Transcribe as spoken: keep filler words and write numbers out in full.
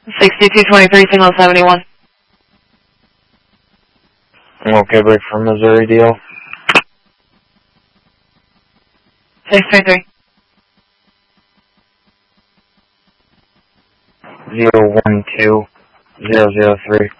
sixty-two twenty-three, single seventy-one. Okay, break from Missouri deal. six twenty-three. Zero one two zero zero three.